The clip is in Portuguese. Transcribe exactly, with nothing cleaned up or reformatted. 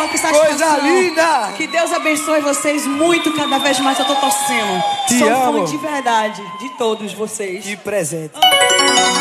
que Coisa satisfação. linda! Que Deus abençoe vocês muito, cada vez mais eu tô torcendo. Te Sou amo. fã de verdade, de todos vocês. Que presente.